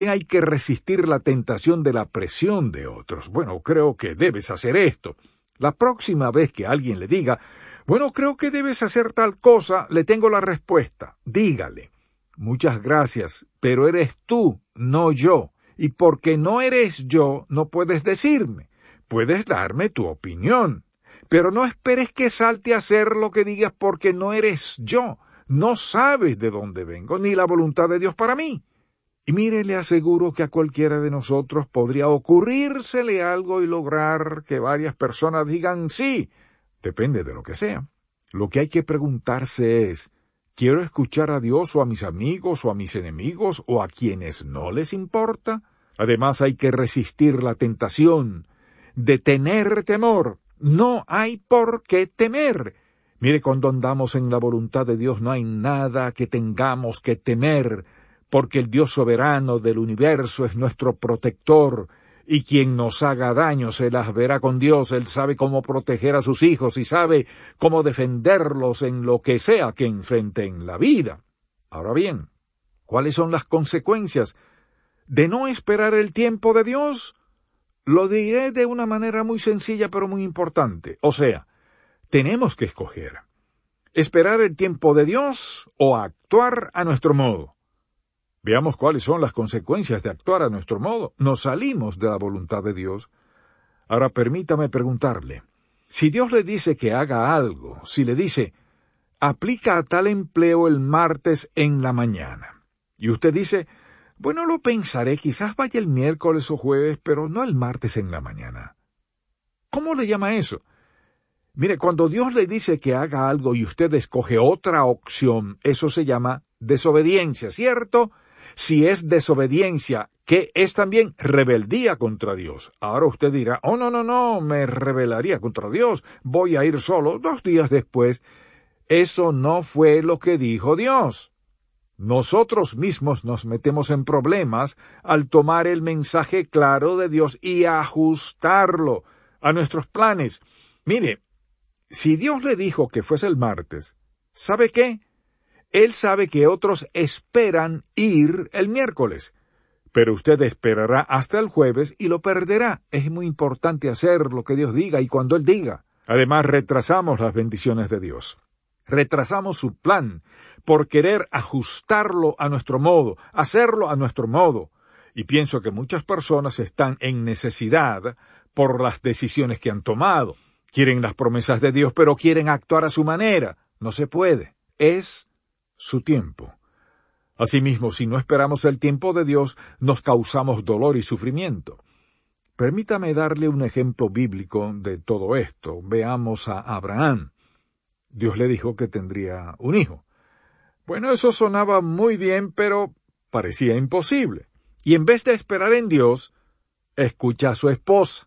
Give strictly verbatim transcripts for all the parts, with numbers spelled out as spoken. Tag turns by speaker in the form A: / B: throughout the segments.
A: hay que resistir la tentación de la presión de otros. Bueno, creo que debes hacer esto. La próxima vez que alguien le diga, bueno, creo que debes hacer tal cosa, le tengo la respuesta. Dígale, muchas gracias, pero eres tú, no yo. Y porque no eres yo, no puedes decirme. Puedes darme tu opinión. Pero no esperes que salte a hacer lo que digas porque no eres yo. No sabes de dónde vengo, ni la voluntad de Dios para mí. Y mire, le aseguro que a cualquiera de nosotros podría ocurrírsele algo y lograr que varias personas digan sí. Depende de lo que sea. Lo que hay que preguntarse es, ¿quiero escuchar a Dios o a mis amigos o a mis enemigos o a quienes no les importa? Además hay que resistir la tentación de tener temor. No hay por qué temer. Mire, cuando andamos en la voluntad de Dios no hay nada que tengamos que temer, porque el Dios soberano del universo es nuestro protector, y quien nos haga daño se las verá con Dios. Él sabe cómo proteger a sus hijos y sabe cómo defenderlos en lo que sea que enfrenten la vida. Ahora bien, ¿cuáles son las consecuencias de no esperar el tiempo de Dios? Lo diré de una manera muy sencilla pero muy importante. O sea, tenemos que escoger esperar el tiempo de Dios o actuar a nuestro modo. Veamos cuáles son las consecuencias de actuar a nuestro modo. Nos salimos de la voluntad de Dios. Ahora permítame preguntarle, si Dios le dice que haga algo, si le dice, aplica a tal empleo el martes en la mañana, y usted dice, bueno, lo pensaré, quizás vaya el miércoles o jueves, pero no el martes en la mañana. ¿Cómo le llama eso? Mire, cuando Dios le dice que haga algo y usted escoge otra opción, eso se llama desobediencia, ¿cierto? Si es desobediencia, ¿qué es también rebeldía contra Dios? Ahora usted dirá, oh, no, no, no, me rebelaría contra Dios, voy a ir solo. Dos días después, eso no fue lo que dijo Dios. Nosotros mismos nos metemos en problemas al tomar el mensaje claro de Dios y ajustarlo a nuestros planes. Mire, si Dios le dijo que fuese el martes, ¿sabe qué? Él sabe que otros esperan ir el miércoles, pero usted esperará hasta el jueves y lo perderá. Es muy importante hacer lo que Dios diga y cuando Él diga. Además, retrasamos las bendiciones de Dios. Retrasamos su plan por querer ajustarlo a nuestro modo, hacerlo a nuestro modo. Y pienso que muchas personas están en necesidad por las decisiones que han tomado. Quieren las promesas de Dios, pero quieren actuar a su manera. No se puede. Es su tiempo. Asimismo, si no esperamos el tiempo de Dios, nos causamos dolor y sufrimiento. Permítame darle un ejemplo bíblico de todo esto. Veamos a Abraham. Dios le dijo que tendría un hijo. Bueno, eso sonaba muy bien, pero parecía imposible. Y en vez de esperar en Dios, escucha a su esposa.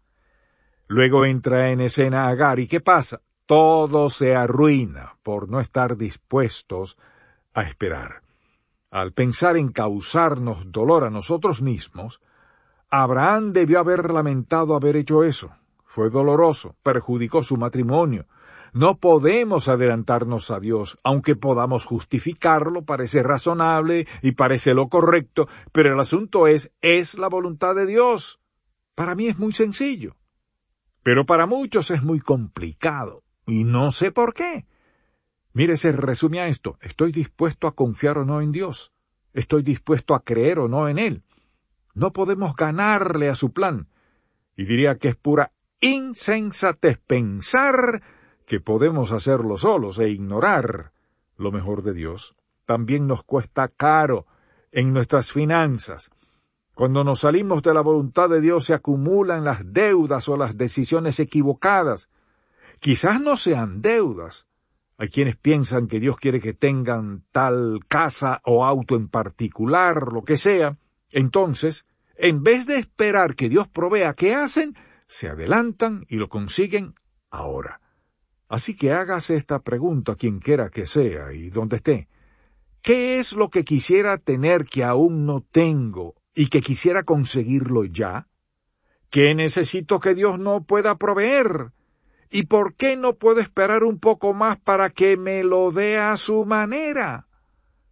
A: Luego entra en escena Agar, ¿y qué pasa? Todo se arruina por no estar dispuestos a esperar. Al pensar en causarnos dolor a nosotros mismos, Abraham debió haber lamentado haber hecho eso. Fue doloroso, perjudicó su matrimonio. No podemos adelantarnos a Dios, aunque podamos justificarlo, parece razonable y parece lo correcto, pero el asunto es, ¿es la voluntad de Dios? Para mí es muy sencillo, pero para muchos es muy complicado, y no sé por qué. Mire, se resume a esto, ¿estoy dispuesto a confiar o no en Dios? ¿Estoy dispuesto a creer o no en Él? No podemos ganarle a su plan, y diría que es pura insensatez pensar que podemos hacerlo solos e ignorar lo mejor de Dios. También nos cuesta caro en nuestras finanzas. Cuando nos salimos de la voluntad de Dios se acumulan las deudas o las decisiones equivocadas. Quizás no sean deudas. Hay quienes piensan que Dios quiere que tengan tal casa o auto en particular, lo que sea. Entonces, en vez de esperar que Dios provea, ¿qué hacen? Se adelantan y lo consiguen ahora. Así que hágase esta pregunta a quien quiera que sea y donde esté. ¿Qué es lo que quisiera tener que aún no tengo y que quisiera conseguirlo ya? ¿Qué necesito que Dios no pueda proveer? ¿Y por qué no puedo esperar un poco más para que me lo dé a su manera?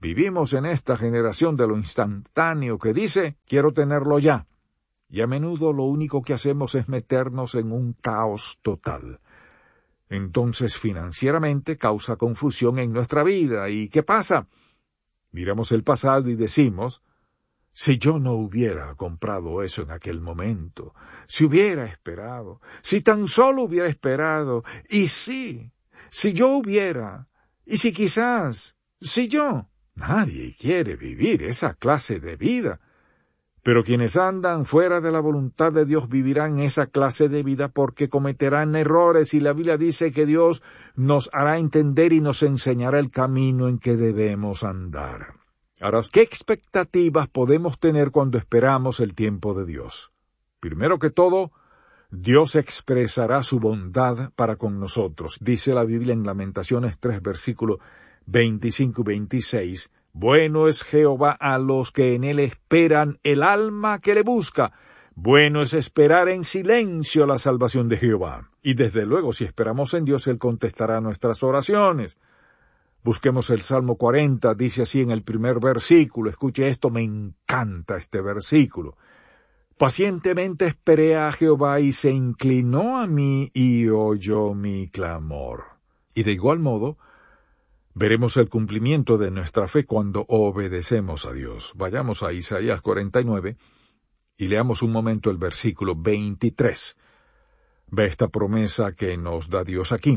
A: Vivimos en esta generación de lo instantáneo que dice, quiero tenerlo ya. Y a menudo lo único que hacemos es meternos en un caos total. Entonces, financieramente causa confusión en nuestra vida. ¿Y qué pasa? Miramos el pasado y decimos, si yo no hubiera comprado eso en aquel momento, si hubiera esperado, si tan solo hubiera esperado, y sí, si yo hubiera, y si quizás, si yo... Nadie quiere vivir esa clase de vida. Pero quienes andan fuera de la voluntad de Dios vivirán esa clase de vida porque cometerán errores y la Biblia dice que Dios nos hará entender y nos enseñará el camino en que debemos andar. Ahora, ¿qué expectativas podemos tener cuando esperamos el tiempo de Dios? Primero que todo, Dios expresará su bondad para con nosotros. Dice la Biblia en Lamentaciones tres, versículos veinticinco y veintiséis, bueno es Jehová a los que en él esperan, el alma que le busca. Bueno es esperar en silencio la salvación de Jehová. Y desde luego, si esperamos en Dios, él contestará nuestras oraciones. Busquemos el Salmo cuarenta, dice así en el primer versículo. Escuche esto, me encanta este versículo. Pacientemente esperé a Jehová y se inclinó a mí y oyó mi clamor. Y de igual modo, veremos el cumplimiento de nuestra fe cuando obedecemos a Dios. Vayamos a Isaías cuarenta y nueve y leamos un momento el versículo veintitrés. Ve esta promesa que nos da Dios aquí.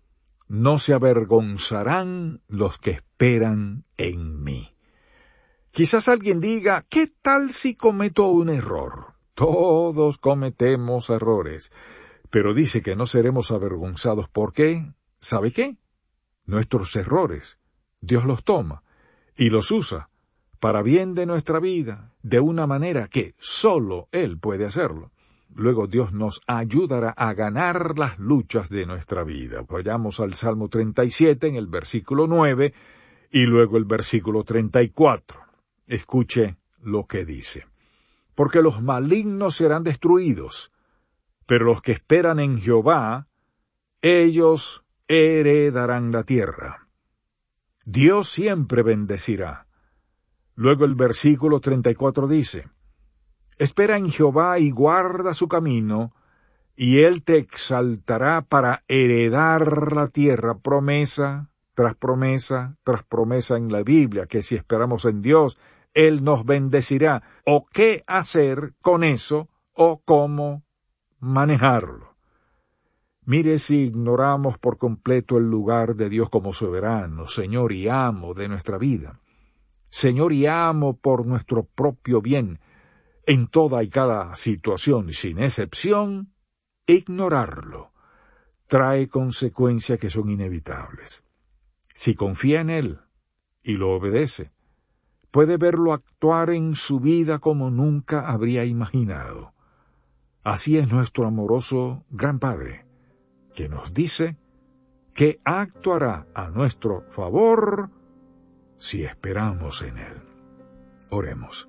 A: No se avergonzarán los que esperan en mí. Quizás alguien diga, ¿qué tal si cometo un error? Todos cometemos errores, pero dice que no seremos avergonzados. ¿Por qué? ¿Sabe qué? Nuestros errores, Dios los toma y los usa para bien de nuestra vida, de una manera que sólo Él puede hacerlo. Luego Dios nos ayudará a ganar las luchas de nuestra vida. Vayamos al Salmo treinta y siete en el versículo nueve y luego el versículo treinta y cuatro. Escuche lo que dice. Porque los malignos serán destruidos, pero los que esperan en Jehová, ellos heredarán la tierra. Dios siempre bendecirá. Luego el versículo treinta y cuatro dice, espera en Jehová y guarda su camino, y él te exaltará para heredar la tierra. Promesa tras promesa tras promesa en la Biblia, que si esperamos en Dios, él nos bendecirá. ¿O qué hacer con eso? ¿O cómo manejarlo? Mire si ignoramos por completo el lugar de Dios como soberano, Señor y amo de nuestra vida. Señor y amo por nuestro propio bien, en toda y cada situación, sin excepción, ignorarlo trae consecuencias que son inevitables. Si confía en Él y lo obedece, puede verlo actuar en su vida como nunca habría imaginado. Así es nuestro amoroso Gran Padre, que nos dice que actuará a nuestro favor si esperamos en Él. Oremos.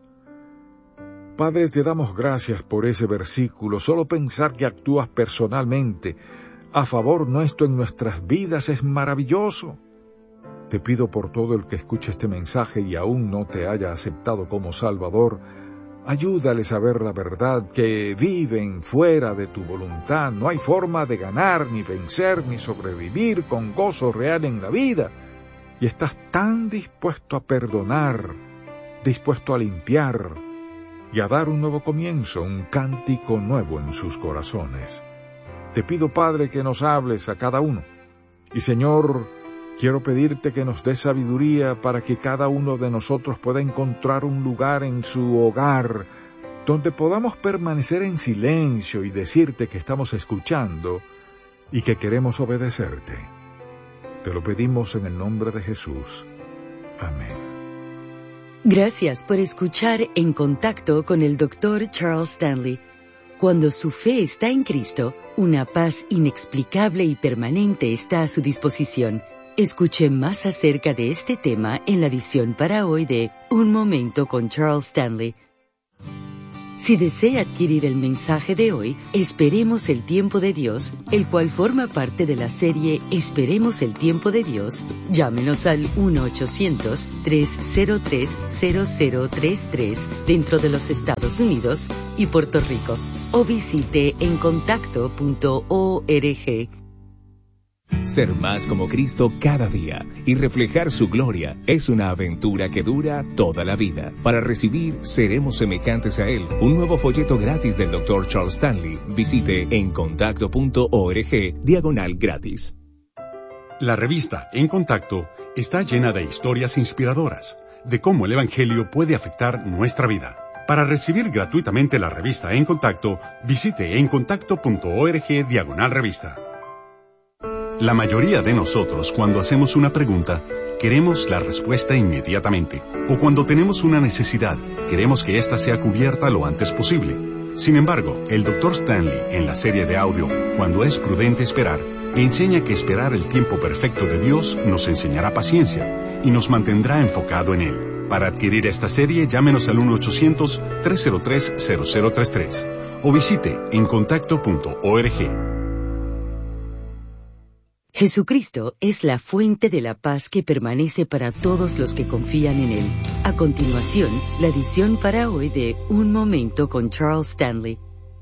A: Padre, te damos gracias por ese versículo. Solo pensar que actúas personalmente a favor nuestro en nuestras vidas es maravilloso. Te pido por todo el que escuche este mensaje y aún no te haya aceptado como Salvador, ayúdales a ver la verdad, que viven fuera de tu voluntad. No hay forma de ganar, ni vencer, ni sobrevivir con gozo real en la vida. Y estás tan dispuesto a perdonar, dispuesto a limpiar y a dar un nuevo comienzo, un cántico nuevo en sus corazones. Te pido, Padre, que nos hables a cada uno. Y, Señor, quiero pedirte que nos des sabiduría para que cada uno de nosotros pueda encontrar un lugar en su hogar donde podamos permanecer en silencio y decirte que estamos escuchando y que queremos obedecerte. Te lo pedimos en el nombre de Jesús. Amén.
B: Gracias por escuchar En Contacto con el doctor Charles Stanley. Cuando su fe está en Cristo, una paz inexplicable y permanente está a su disposición. Escuche más acerca de este tema en la edición para hoy de Un Momento con Charles Stanley. Si desea adquirir el mensaje de hoy, Esperemos el tiempo de Dios, el cual forma parte de la serie Esperemos el tiempo de Dios, llámenos al uno ochocientos, tres cero tres, cero cero tres tres dentro de los Estados Unidos y Puerto Rico, o visite encontacto punto org.
C: Ser más como Cristo cada día y reflejar su gloria es una aventura que dura toda la vida. Para recibir Seremos semejantes a Él, un nuevo folleto gratis del doctor Charles Stanley, visite encontacto punto org diagonal gratis.
D: La revista En Contacto está llena de historias inspiradoras de cómo el Evangelio puede afectar nuestra vida. Para recibir gratuitamente la revista En Contacto, visite encontacto punto org diagonal revista. La mayoría de nosotros, cuando hacemos una pregunta, queremos la respuesta inmediatamente. O cuando tenemos una necesidad, queremos que ésta sea cubierta lo antes posible. Sin embargo, el doctor Stanley, en la serie de audio Cuando es prudente esperar, enseña que esperar el tiempo perfecto de Dios nos enseñará paciencia y nos mantendrá enfocado en Él. Para adquirir esta serie, llámenos al uno ochocientos, tres cero tres, cero cero tres tres o visite encontacto punto org.
B: Jesucristo es la fuente de la paz que permanece para todos los que confían en Él. A continuación, la edición para hoy de Un Momento con Charles Stanley.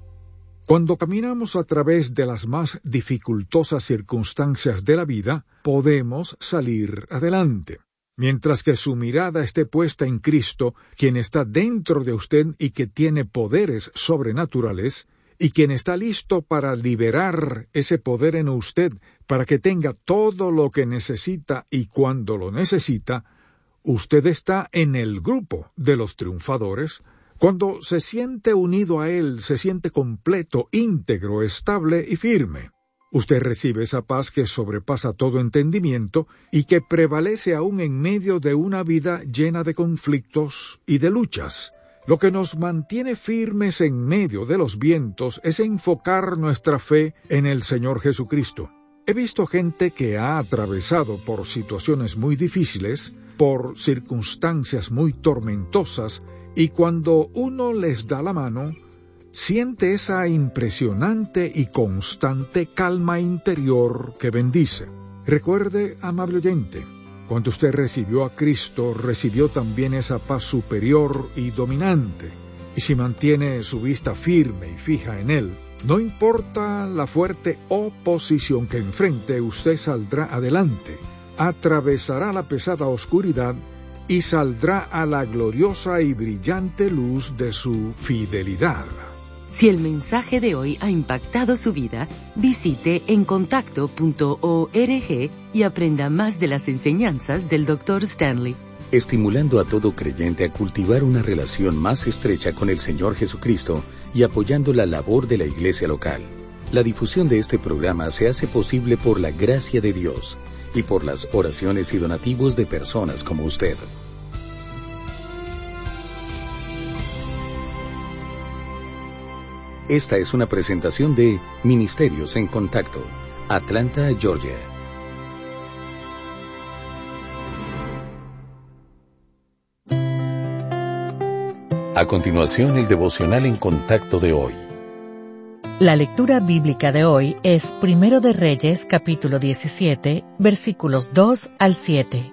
A: Cuando caminamos a través de las más dificultosas circunstancias de la vida, podemos salir adelante. Mientras que su mirada esté puesta en Cristo, quien está dentro de usted y que tiene poderes sobrenaturales, y quien está listo para liberar ese poder en usted para que tenga todo lo que necesita y cuando lo necesita, usted está en el grupo de los triunfadores. Cuando se siente unido a Él, se siente completo, íntegro, estable y firme. Usted recibe esa paz que sobrepasa todo entendimiento y que prevalece aún en medio de una vida llena de conflictos y de luchas. Lo que nos mantiene firmes en medio de los vientos es enfocar nuestra fe en el Señor Jesucristo. He visto gente que ha atravesado por situaciones muy difíciles, por circunstancias muy tormentosas, y cuando uno les da la mano, siente esa impresionante y constante calma interior que bendice. Recuerde, amable oyente, cuando usted recibió a Cristo, recibió también esa paz superior y dominante. Y si mantiene su vista firme y fija en Él, no importa la fuerte oposición que enfrente, usted saldrá adelante, atravesará la pesada oscuridad y saldrá a la gloriosa y brillante luz de su fidelidad.
B: Si el mensaje de hoy ha impactado su vida, visite encontacto punto org y aprenda más de las enseñanzas del doctor Stanley.
E: Estimulando a todo creyente a cultivar una relación más estrecha con el Señor Jesucristo y apoyando la labor de la iglesia local. La difusión de este programa se hace posible por la gracia de Dios y por las oraciones y donativos de personas como usted. Esta es una presentación de Ministerios en Contacto, Atlanta, Georgia. A continuación, el devocional en contacto de hoy.
F: La lectura bíblica de hoy es Primero de Reyes, capítulo diecisiete, versículos dos al siete.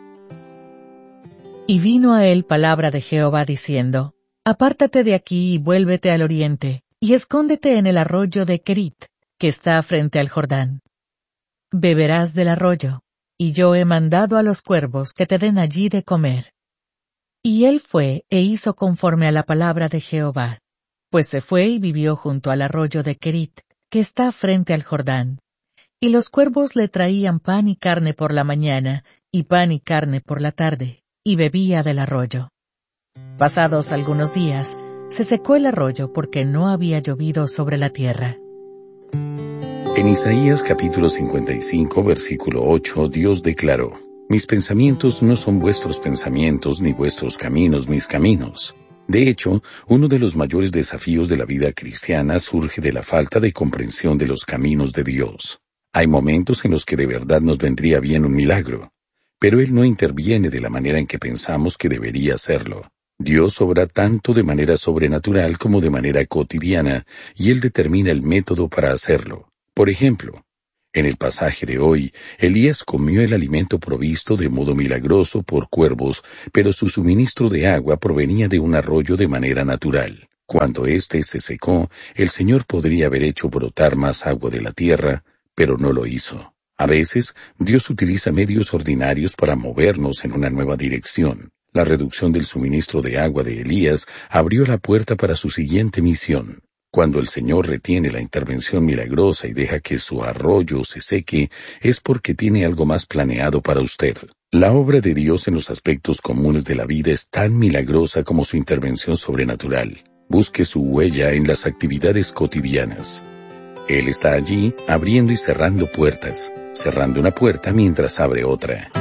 F: Y vino a él palabra de Jehová diciendo: Apártate de aquí y vuélvete al oriente, y escóndete en el arroyo de Querit, que está frente al Jordán. Beberás del arroyo, y yo he mandado a los cuervos que te den allí de comer. Y él fue e hizo conforme a la palabra de Jehová, pues se fue y vivió junto al arroyo de Querit, que está frente al Jordán. Y los cuervos le traían pan y carne por la mañana, y pan y carne por la tarde, y bebía del arroyo. Pasados algunos días, se secó el arroyo porque no había llovido sobre la tierra.
E: En Isaías capítulo cincuenta y cinco, versículo ocho, Dios declaró: Mis pensamientos no son vuestros pensamientos, ni vuestros caminos mis caminos. De hecho, uno de los mayores desafíos de la vida cristiana surge de la falta de comprensión de los caminos de Dios. Hay momentos en los que de verdad nos vendría bien un milagro, pero Él no interviene de la manera en que pensamos que debería hacerlo. Dios obra tanto de manera sobrenatural como de manera cotidiana, y Él determina el método para hacerlo. Por ejemplo, en el pasaje de hoy, Elías comió el alimento provisto de modo milagroso por cuervos, pero su suministro de agua provenía de un arroyo de manera natural. Cuando éste se secó, el Señor podría haber hecho brotar más agua de la tierra, pero no lo hizo. A veces, Dios utiliza medios ordinarios para movernos en una nueva dirección. La reducción del suministro de agua de Elías abrió la puerta para su siguiente misión. Cuando el Señor retiene la intervención milagrosa y deja que su arroyo se seque, es porque tiene algo más planeado para usted. La obra de Dios en los aspectos comunes de la vida es tan milagrosa como su intervención sobrenatural. Busque su huella en las actividades cotidianas. Él está allí, abriendo y cerrando puertas, cerrando una puerta mientras abre otra.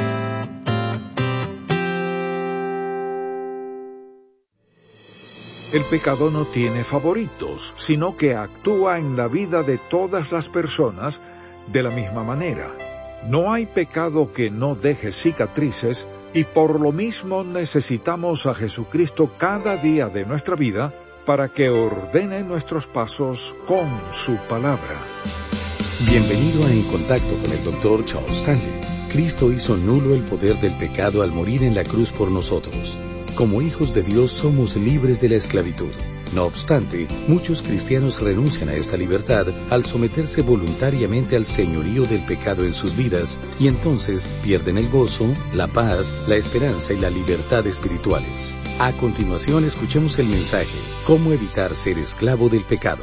A: El pecado no tiene favoritos, sino que actúa en la vida de todas las personas de la misma manera. No hay pecado que no deje cicatrices, y por lo mismo necesitamos a Jesucristo cada día de nuestra vida para que ordene nuestros pasos con su palabra.
C: Bienvenido a En Contacto con el doctor Charles Stanley. Cristo hizo nulo el poder del pecado al morir en la cruz por nosotros. Como hijos de Dios somos libres de la esclavitud. No obstante, muchos cristianos renuncian a esta libertad al someterse voluntariamente al señorío del pecado en sus vidas, y entonces pierden el gozo, la paz, la esperanza y la libertad espirituales. A continuación, escuchemos el mensaje: ¿Cómo evitar ser esclavo del pecado?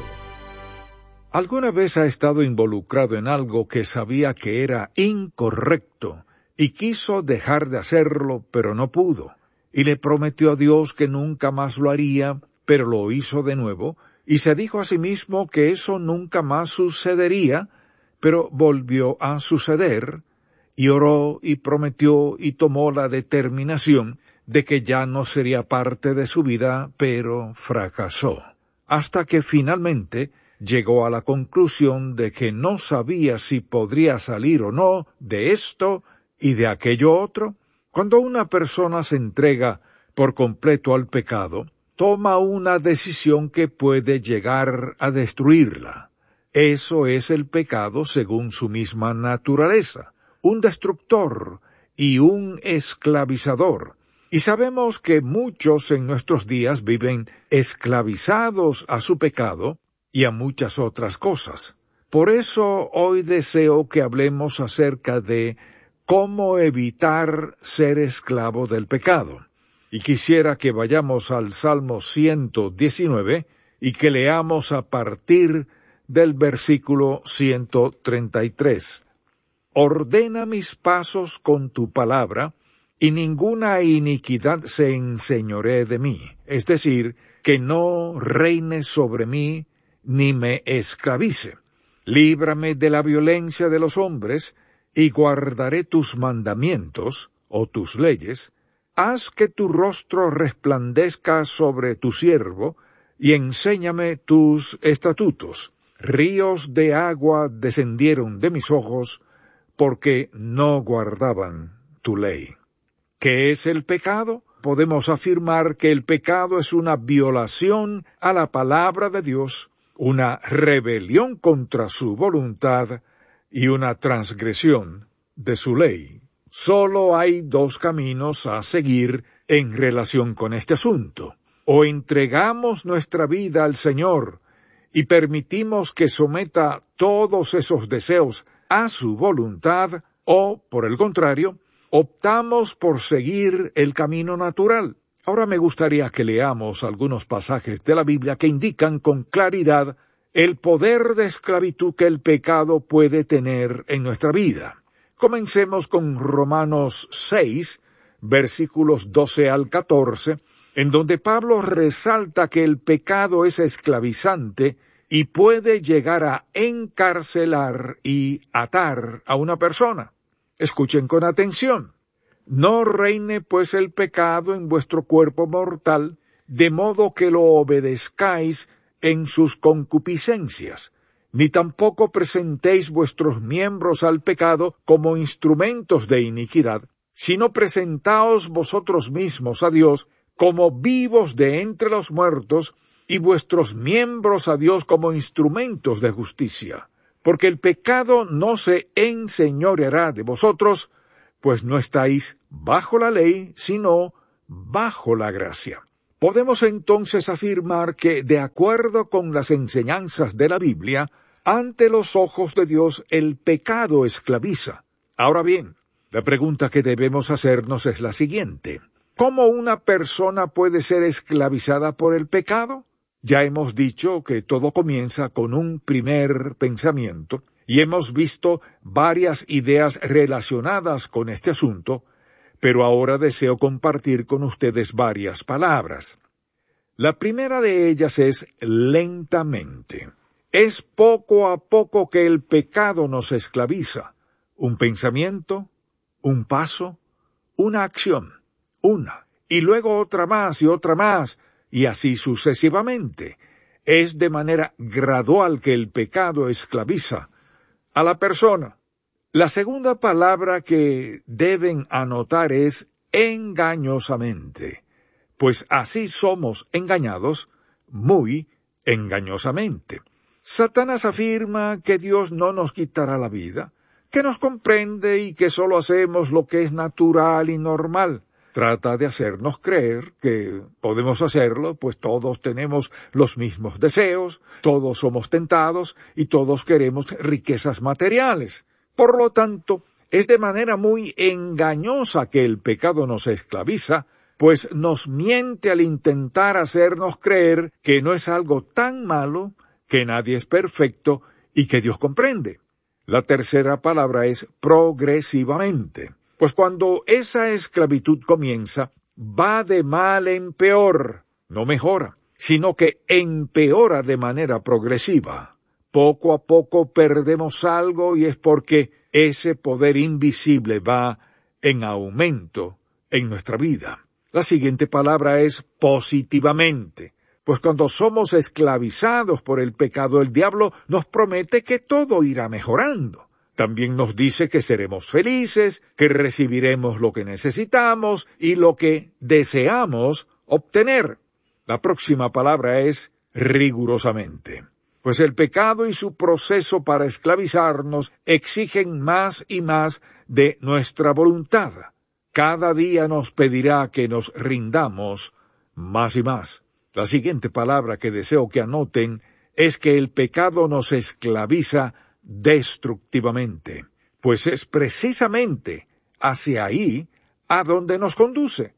A: ¿Alguna vez ha estado involucrado en algo que sabía que era incorrecto y quiso dejar de hacerlo, pero no pudo? Y le prometió a Dios que nunca más lo haría, pero lo hizo de nuevo, y se dijo a sí mismo que eso nunca más sucedería, pero volvió a suceder, y oró y prometió y tomó la determinación de que ya no sería parte de su vida, pero fracasó, hasta que finalmente llegó a la conclusión de que no sabía si podría salir o no de esto y de aquello otro. Cuando una persona se entrega por completo al pecado, toma una decisión que puede llegar a destruirla. Eso es el pecado según su misma naturaleza, un destructor y un esclavizador. Y sabemos que muchos en nuestros días viven esclavizados a su pecado y a muchas otras cosas. Por eso hoy deseo que hablemos acerca de cómo evitar ser esclavo del pecado. Y quisiera que vayamos al Salmo ciento diecinueve y que leamos a partir del versículo ciento treinta y tres. Ordena mis pasos con tu palabra, y ninguna iniquidad se enseñoree de mí. Es decir, que no reine sobre mí, ni me esclavice. Líbrame de la violencia de los hombres, y guardaré tus mandamientos, o tus leyes. Haz que tu rostro resplandezca sobre tu siervo, y enséñame tus estatutos. Ríos de agua descendieron de mis ojos, porque no guardaban tu ley. ¿Qué es el pecado? Podemos afirmar que el pecado es una violación a la palabra de Dios, una rebelión contra su voluntad y una transgresión de su ley. Solo hay dos caminos a seguir en relación con este asunto. O entregamos nuestra vida al Señor y permitimos que someta todos esos deseos a su voluntad, o, por el contrario, optamos por seguir el camino natural. Ahora me gustaría que leamos algunos pasajes de la Biblia que indican con claridad el poder de esclavitud que el pecado puede tener en nuestra vida. Comencemos con Romanos seis, versículos doce al catorce, en donde Pablo resalta que el pecado es esclavizante y puede llegar a encarcelar y atar a una persona. Escuchen con atención. No reine pues el pecado en vuestro cuerpo mortal, de modo que lo obedezcáis en sus concupiscencias, ni tampoco presentéis vuestros miembros al pecado como instrumentos de iniquidad, sino presentaos vosotros mismos a Dios como vivos de entre los muertos, y vuestros miembros a Dios como instrumentos de justicia. Porque el pecado no se enseñoreará de vosotros, pues no estáis bajo la ley, sino bajo la gracia. Podemos entonces afirmar que, de acuerdo con las enseñanzas de la Biblia, ante los ojos de Dios el pecado esclaviza. Ahora bien, la pregunta que debemos hacernos es la siguiente: ¿cómo una persona puede ser esclavizada por el pecado? Ya hemos dicho que todo comienza con un primer pensamiento, y hemos visto varias ideas relacionadas con este asunto, pero ahora deseo compartir con ustedes varias palabras. La primera de ellas es lentamente. Es poco a poco que el pecado nos esclaviza. Un pensamiento, un paso, una acción, una, y luego otra más y otra más, y así sucesivamente. Es de manera gradual que el pecado esclaviza a la persona. La segunda palabra que deben anotar es engañosamente, pues así somos engañados muy engañosamente. Satanás afirma que Dios no nos quitará la vida, que nos comprende y que solo hacemos lo que es natural y normal. Trata de hacernos creer que podemos hacerlo, pues todos tenemos los mismos deseos, todos somos tentados y todos queremos riquezas materiales. Por lo tanto, es de manera muy engañosa que el pecado nos esclaviza, pues nos miente al intentar hacernos creer que no es algo tan malo, que nadie es perfecto y que Dios comprende. La tercera palabra es progresivamente. Pues cuando esa esclavitud comienza, va de mal en peor, no mejora, sino que empeora de manera progresiva. Poco a poco perdemos algo y es porque ese poder invisible va en aumento en nuestra vida. La siguiente palabra es positivamente. Pues cuando somos esclavizados por el pecado, el diablo nos promete que todo irá mejorando. También nos dice que seremos felices, que recibiremos lo que necesitamos y lo que deseamos obtener. La próxima palabra es rigurosamente. Pues el pecado y su proceso para esclavizarnos exigen más y más de nuestra voluntad. Cada día nos pedirá que nos rindamos más y más. La siguiente palabra que deseo que anoten es que el pecado nos esclaviza destructivamente, pues es precisamente hacia ahí a donde nos conduce.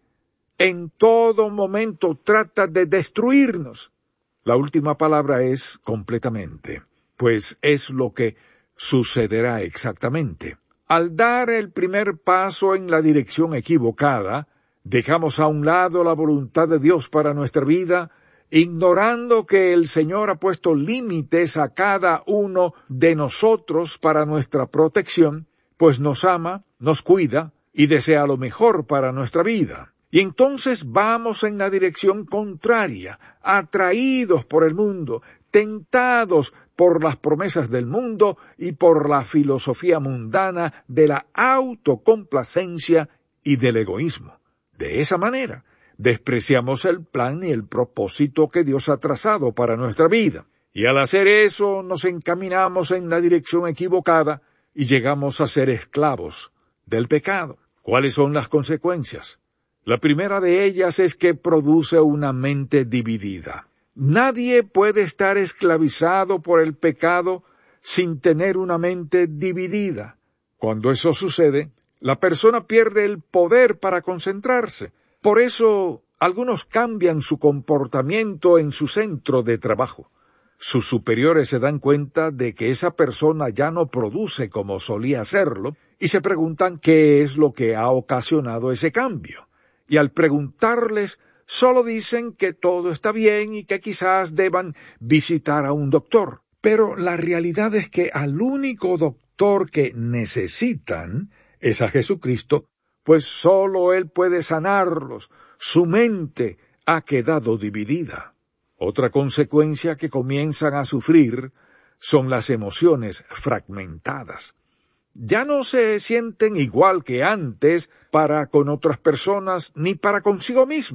A: En todo momento trata de destruirnos. La última palabra es completamente, pues es lo que sucederá exactamente. Al dar el primer paso en la dirección equivocada, dejamos a un lado la voluntad de Dios para nuestra vida, ignorando que el Señor ha puesto límites a cada uno de nosotros para nuestra protección, pues nos ama, nos cuida y desea lo mejor para nuestra vida. Y entonces vamos en la dirección contraria, atraídos por el mundo, tentados por las promesas del mundo y por la filosofía mundana de la autocomplacencia y del egoísmo. De esa manera, despreciamos el plan y el propósito que Dios ha trazado para nuestra vida. Y al hacer eso, nos encaminamos en la dirección equivocada y llegamos a ser esclavos del pecado. ¿Cuáles son las consecuencias? La primera de ellas es que produce una mente dividida. Nadie puede estar esclavizado por el pecado sin tener una mente dividida. Cuando eso sucede, la persona pierde el poder para concentrarse. Por eso, algunos cambian su comportamiento en su centro de trabajo. Sus superiores se dan cuenta de que esa persona ya no produce como solía hacerlo y se preguntan qué es lo que ha ocasionado ese cambio. Y al preguntarles, solo dicen que todo está bien y que quizás deban visitar a un doctor. Pero la realidad es que al único doctor que necesitan es a Jesucristo, pues solo Él puede sanarlos. Su mente ha quedado dividida. Otra consecuencia que comienzan a sufrir son las emociones fragmentadas. Ya no se sienten igual que antes para con otras personas ni para consigo mismos.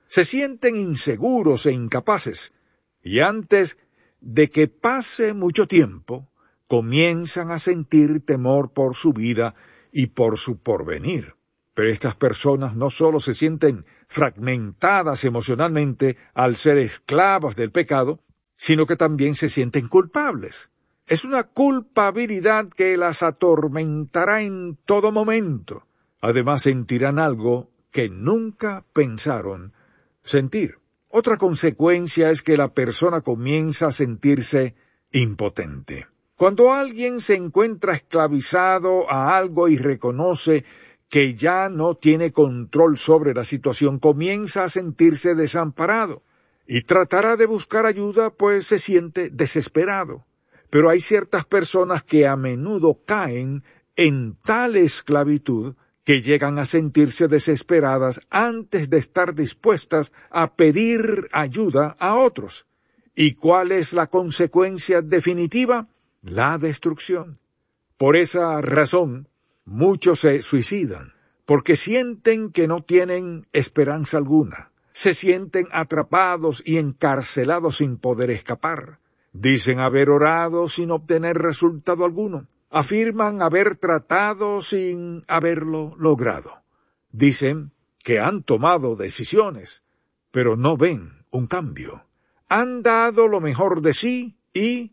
A: Se sienten inseguros e incapaces, y antes de que pase mucho tiempo, comienzan a sentir temor por su vida y por su porvenir. Pero estas personas no solo se sienten fragmentadas emocionalmente al ser esclavas del pecado, sino que también se sienten culpables. Es una culpabilidad que las atormentará en todo momento. Además sentirán algo que nunca pensaron sentir. Otra consecuencia es que la persona comienza a sentirse impotente. Cuando alguien se encuentra esclavizado a algo y reconoce que ya no tiene control sobre la situación, comienza a sentirse desamparado y tratará de buscar ayuda, pues se siente desesperado. Pero hay ciertas personas que a menudo caen en tal esclavitud que llegan a sentirse desesperadas antes de estar dispuestas a pedir ayuda a otros. ¿Y cuál es la consecuencia definitiva? La destrucción. Por esa razón, muchos se suicidan, porque sienten que no tienen esperanza alguna. Se sienten atrapados y encarcelados sin poder escapar. Dicen haber orado sin obtener resultado alguno. Afirman haber tratado sin haberlo logrado. Dicen que han tomado decisiones, pero no ven un cambio. Han dado lo mejor de sí y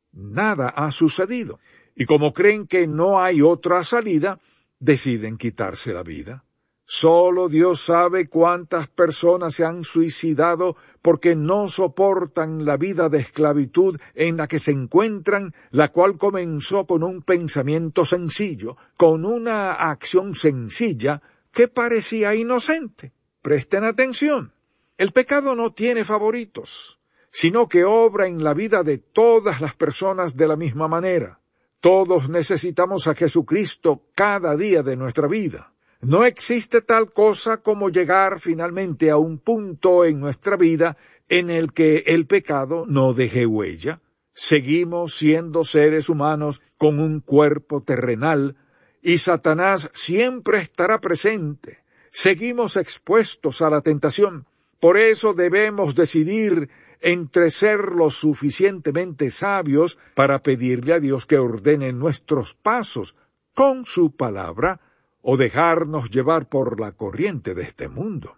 A: nada ha sucedido. Y como creen que no hay otra salida, deciden quitarse la vida. Solo Dios sabe cuántas personas se han suicidado porque no soportan la vida de esclavitud en la que se encuentran, la cual comenzó con un pensamiento sencillo, con una acción sencilla que parecía inocente. Presten atención. El pecado no tiene favoritos, sino que obra en la vida de todas las personas de la misma manera. Todos necesitamos a Jesucristo cada día de nuestra vida. No existe tal cosa como llegar finalmente a un punto en nuestra vida en el que el pecado no deje huella. Seguimos siendo seres humanos con un cuerpo terrenal y Satanás siempre estará presente. Seguimos expuestos a la tentación. Por eso debemos decidir entre ser lo suficientemente sabios para pedirle a Dios que ordene nuestros pasos con su palabra, o dejarnos llevar por la corriente de este mundo.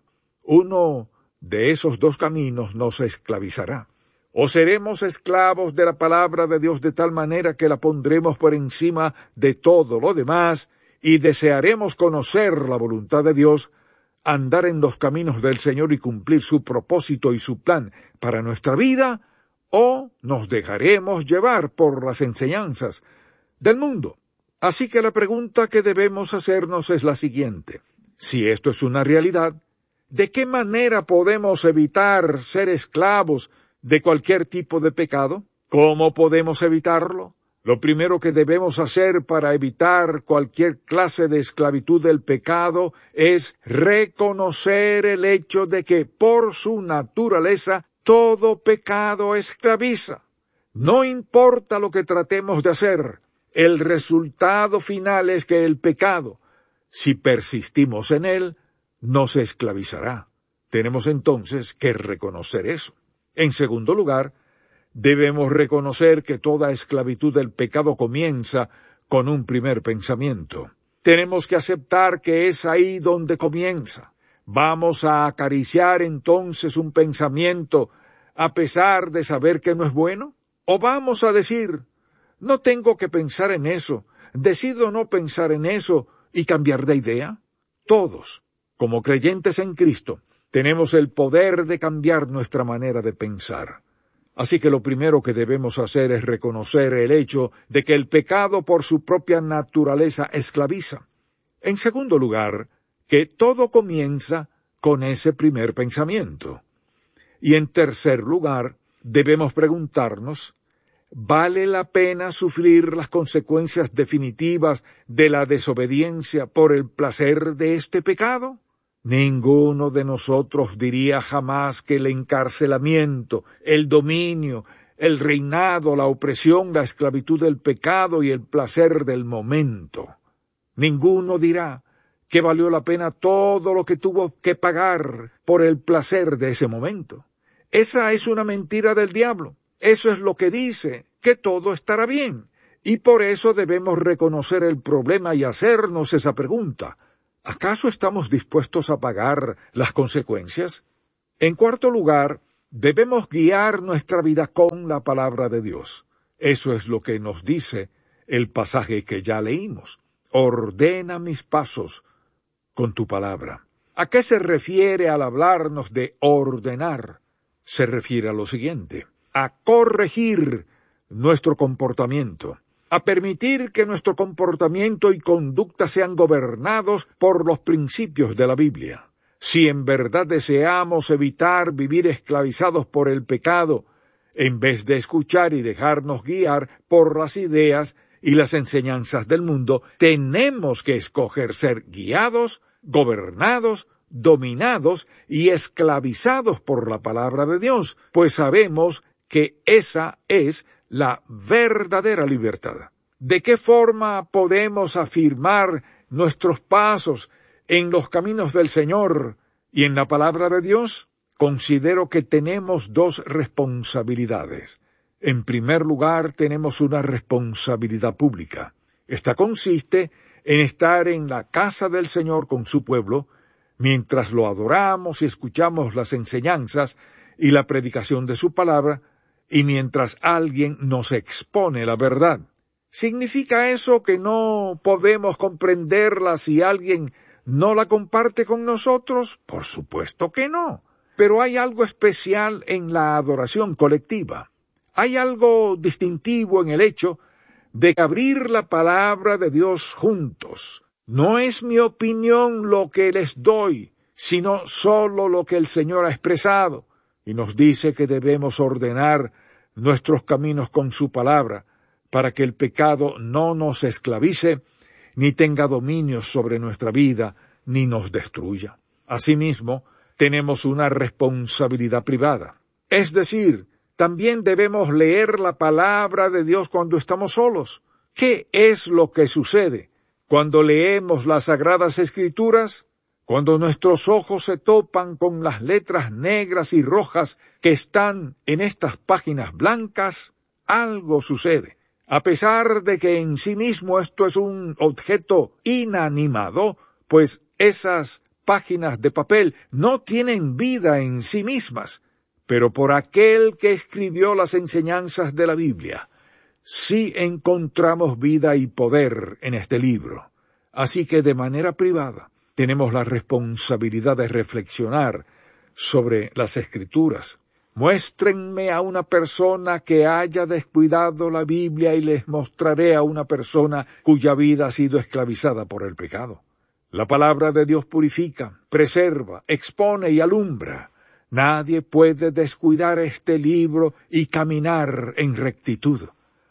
A: Uno de esos dos caminos nos esclavizará. O seremos esclavos de la palabra de Dios de tal manera que la pondremos por encima de todo lo demás y desearemos conocer la voluntad de Dios, andar en los caminos del Señor y cumplir su propósito y su plan para nuestra vida, o nos dejaremos llevar por las enseñanzas del mundo. Así que la pregunta que debemos hacernos es la siguiente. Si esto es una realidad, ¿de qué manera podemos evitar ser esclavos de cualquier tipo de pecado? ¿Cómo podemos evitarlo? Lo primero que debemos hacer para evitar cualquier clase de esclavitud del pecado es reconocer el hecho de que por su naturaleza todo pecado esclaviza. No importa lo que tratemos de hacer, el resultado final es que el pecado, si persistimos en él, nos esclavizará. Tenemos entonces que reconocer eso. En segundo lugar, debemos reconocer que toda esclavitud del pecado comienza con un primer pensamiento. Tenemos que aceptar que es ahí donde comienza. Vamos a acariciar entonces un pensamiento a pesar de saber que no es bueno, o vamos a decir, no tengo que pensar en eso, decido no pensar en eso y cambiar de idea. Todos, como creyentes en Cristo, tenemos el poder de cambiar nuestra manera de pensar. Así que lo primero que debemos hacer es reconocer el hecho de que el pecado por su propia naturaleza esclaviza. En segundo lugar, que todo comienza con ese primer pensamiento. Y en tercer lugar, debemos preguntarnos, ¿vale la pena sufrir las consecuencias definitivas de la desobediencia por el placer de este pecado? Ninguno de nosotros diría jamás que el encarcelamiento, el dominio, el reinado, la opresión, la esclavitud del pecado y el placer del momento. Ninguno dirá que valió la pena todo lo que tuvo que pagar por el placer de ese momento. Esa es una mentira del diablo. Eso es lo que dice, que todo estará bien. Y por eso debemos reconocer el problema y hacernos esa pregunta. ¿Acaso estamos dispuestos a pagar las consecuencias? En cuarto lugar, debemos guiar nuestra vida con la palabra de Dios. Eso es lo que nos dice el pasaje que ya leímos. Ordena mis pasos con tu palabra. ¿A qué se refiere al hablarnos de ordenar? Se refiere a lo siguiente: a corregir nuestro comportamiento, a permitir que nuestro comportamiento y conducta sean gobernados por los principios de la Biblia. Si en verdad deseamos evitar vivir esclavizados por el pecado, en vez de escuchar y dejarnos guiar por las ideas y las enseñanzas del mundo, tenemos que escoger ser guiados, gobernados, dominados y esclavizados por la palabra de Dios, pues sabemos que esa es la verdadera libertad. ¿De qué forma podemos afirmar nuestros pasos en los caminos del Señor y en la palabra de Dios? Considero que tenemos dos responsabilidades. En primer lugar, tenemos una responsabilidad pública. Esta consiste en estar en la casa del Señor con su pueblo, mientras lo adoramos y escuchamos las enseñanzas y la predicación de su palabra, y mientras alguien nos expone la verdad. ¿Significa eso que no podemos comprenderla si alguien no la comparte con nosotros? Por supuesto que no. Pero hay algo especial en la adoración colectiva. Hay algo distintivo en el hecho de abrir la palabra de Dios juntos. No es mi opinión lo que les doy, sino solo lo que el Señor ha expresado, y nos dice que debemos ordenar nuestros caminos con su palabra, para que el pecado no nos esclavice, ni tenga dominio sobre nuestra vida, ni nos destruya. Asimismo, tenemos una responsabilidad privada. Es decir, también debemos leer la palabra de Dios cuando estamos solos. ¿Qué es lo que sucede cuando leemos las Sagradas Escrituras? Cuando nuestros ojos se topan con las letras negras y rojas que están en estas páginas blancas, algo sucede. A pesar de que en sí mismo esto es un objeto inanimado, pues esas páginas de papel no tienen vida en sí mismas, pero por aquel que escribió las enseñanzas de la Biblia, sí encontramos vida y poder en este libro. Así que de manera privada tenemos la responsabilidad de reflexionar sobre las Escrituras. Muéstrenme a una persona que haya descuidado la Biblia y les mostraré a una persona cuya vida ha sido esclavizada por el pecado. La palabra de Dios purifica, preserva, expone y alumbra. Nadie puede descuidar este libro y caminar en rectitud.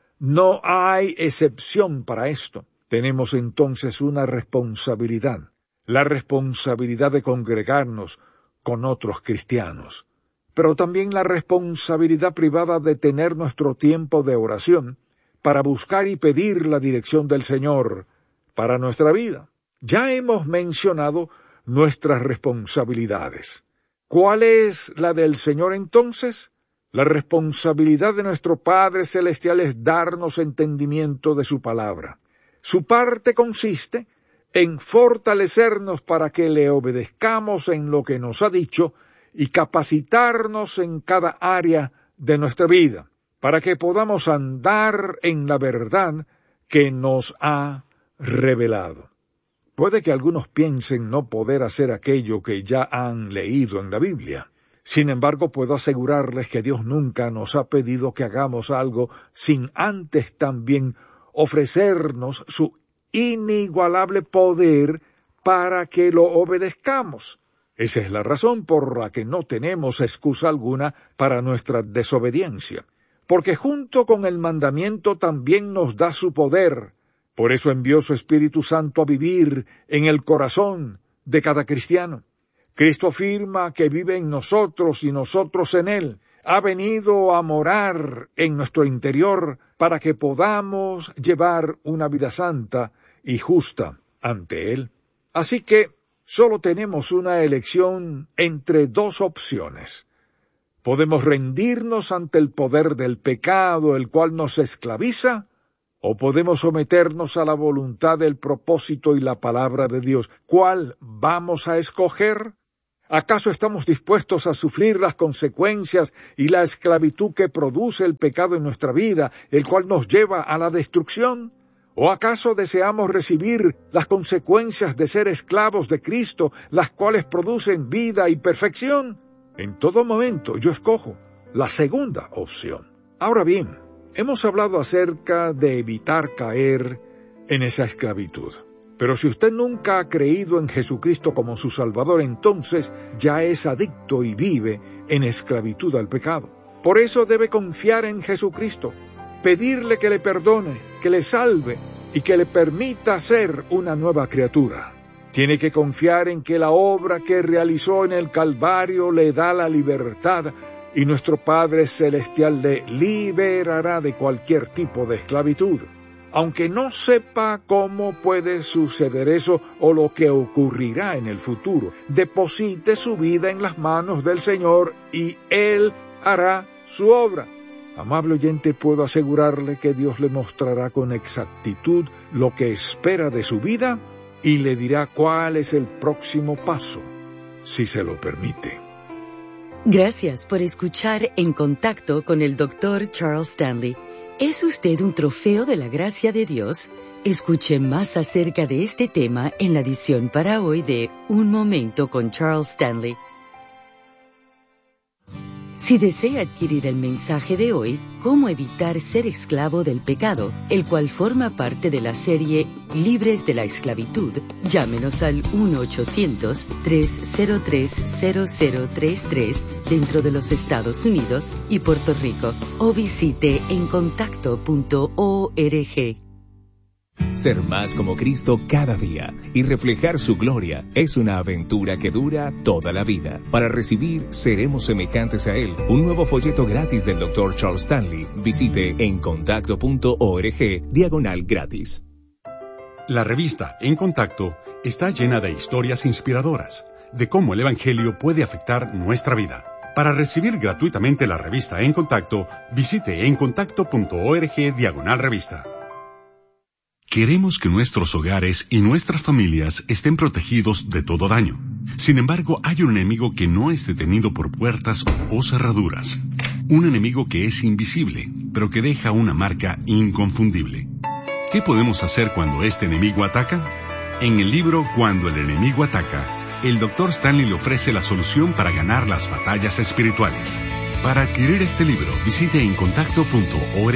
A: No hay excepción para esto. Tenemos entonces una responsabilidad, la responsabilidad de congregarnos con otros cristianos, pero también la responsabilidad privada de tener nuestro tiempo de oración para buscar y pedir la dirección del Señor para nuestra vida. Ya hemos mencionado nuestras responsabilidades. ¿Cuál es la del Señor entonces? La responsabilidad de nuestro Padre Celestial es darnos entendimiento de su palabra. Su parte consiste en fortalecernos para que le obedezcamos en lo que nos ha dicho y capacitarnos en cada área de nuestra vida, para que podamos andar en la verdad que nos ha revelado. Puede que algunos piensen no poder hacer aquello que ya han leído en la Biblia. Sin embargo, puedo asegurarles que Dios nunca nos ha pedido que hagamos algo sin antes también ofrecernos su inigualable poder para que lo obedezcamos. Esa es la razón por la que no tenemos excusa alguna para nuestra desobediencia, porque junto con el mandamiento también nos da su poder. Por eso envió su Espíritu Santo a vivir en el corazón de cada cristiano. Cristo afirma que vive en nosotros y nosotros en Él. Ha venido a morar en nuestro interior para que podamos llevar una vida santa y justa ante Él. Así que solo tenemos una elección entre dos opciones. Podemos rendirnos ante el poder del pecado, el cual nos esclaviza, o podemos someternos a la voluntad del propósito y la palabra de Dios. ¿Cuál vamos a escoger? ¿Acaso estamos dispuestos a sufrir las consecuencias y la esclavitud que produce el pecado en nuestra vida, el cual nos lleva a la destrucción? ¿O acaso deseamos recibir las consecuencias de ser esclavos de Cristo, las cuales producen vida y perfección? En todo momento yo escojo la segunda opción. Ahora bien, hemos hablado acerca de evitar caer en esa esclavitud. Pero si usted nunca ha creído en Jesucristo como su Salvador, entonces ya es adicto y vive en esclavitud al pecado. Por eso debe confiar en Jesucristo, pedirle que le perdone, que le salve y que le permita ser una nueva criatura. Tiene que confiar en que la obra que realizó en el Calvario le da la libertad y nuestro Padre Celestial le liberará de cualquier tipo de esclavitud. Aunque no sepa cómo puede suceder eso o lo que ocurrirá en el futuro, deposite su vida en las manos del Señor y Él hará su obra. Amable oyente, puedo asegurarle que Dios le mostrará con exactitud lo que espera de su vida y le dirá cuál es el próximo paso, si se lo permite.
B: Gracias por escuchar En Contacto con el doctor Charles Stanley. ¿Es usted un trofeo de la gracia de Dios? Escuche más acerca de este tema en la edición para hoy de Un Momento con Charles Stanley. Si desea adquirir el mensaje de hoy, Cómo evitar ser esclavo del pecado, el cual forma parte de la serie Libres de la Esclavitud, llámenos al uno ochocientos, tres cero tres, cero cero tres tres dentro de los Estados Unidos y Puerto Rico o visite en contacto punto org.
C: Ser más como Cristo cada día y reflejar su gloria es una aventura que dura toda la vida. Para recibir Seremos Semejantes a Él, un nuevo folleto gratis del doctor Charles Stanley, visite en contacto punto org diagonal gratis.
D: La revista En Contacto está llena de historias inspiradoras de cómo el Evangelio puede afectar nuestra vida. Para recibir gratuitamente la revista En Contacto, visite en contacto punto org diagonal revista. Queremos que nuestros hogares y nuestras familias estén protegidos de todo daño. Sin embargo, hay un enemigo que no es detenido por puertas o cerraduras. Un enemigo que es invisible, pero que deja una marca inconfundible. ¿Qué podemos hacer cuando este enemigo ataca? En el libro Cuando el enemigo ataca, el doctor Stanley le ofrece la solución para ganar las batallas espirituales. Para adquirir este libro, visite en contacto punto org.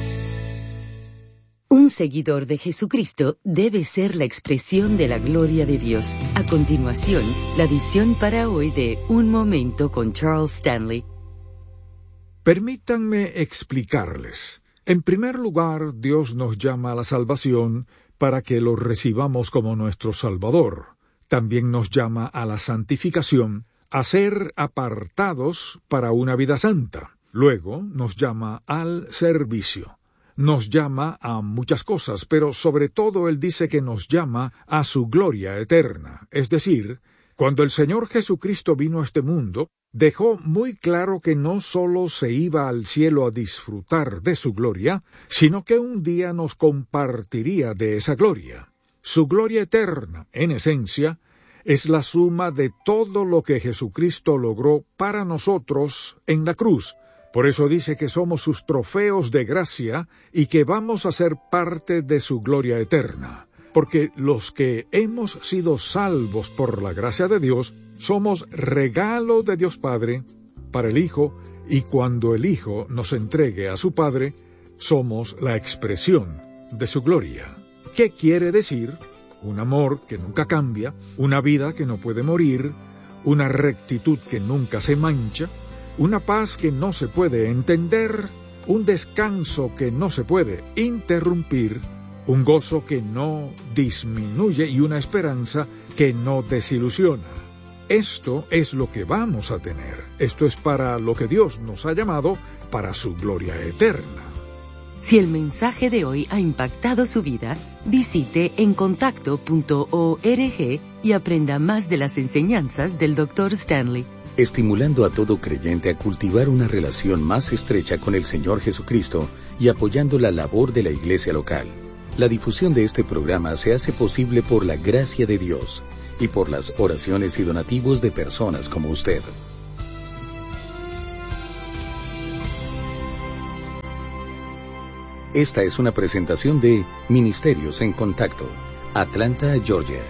B: Un seguidor de Jesucristo debe ser la expresión de la gloria de Dios. A continuación, la edición para hoy de Un Momento con Charles Stanley.
A: Permítanme explicarles. En primer lugar, Dios nos llama a la salvación para que lo recibamos como nuestro Salvador. También nos llama a la santificación, a ser apartados para una vida santa. Luego nos llama al servicio. Nos llama a muchas cosas, pero sobre todo Él dice que nos llama a su gloria eterna. Es decir, cuando el Señor Jesucristo vino a este mundo, dejó muy claro que no solo se iba al cielo a disfrutar de su gloria, sino que un día nos compartiría de esa gloria. Su gloria eterna, en esencia, es la suma de todo lo que Jesucristo logró para nosotros en la cruz. Por eso dice que somos sus trofeos de gracia y que vamos a ser parte de su gloria eterna. Porque los que hemos sido salvos por la gracia de Dios, somos regalo de Dios Padre para el Hijo, y cuando el Hijo nos entregue a su Padre, somos la expresión de su gloria. ¿Qué quiere decir? Un amor que nunca cambia, una vida que no puede morir, una rectitud que nunca se mancha, una paz que no se puede entender, un descanso que no se puede interrumpir, un gozo que no disminuye y una esperanza que no desilusiona. Esto es lo que vamos a tener. Esto es para lo que Dios nos ha llamado, para su gloria eterna.
B: Si el mensaje de hoy ha impactado su vida, visite encontacto punto org y aprenda más de las enseñanzas del doctor Stanley.
E: Estimulando a todo creyente a cultivar una relación más estrecha con el Señor Jesucristo y apoyando la labor de la iglesia local. La difusión de este programa se hace posible por la gracia de Dios y por las oraciones y donativos de personas como usted. Esta es una presentación de Ministerios en Contacto, Atlanta, Georgia.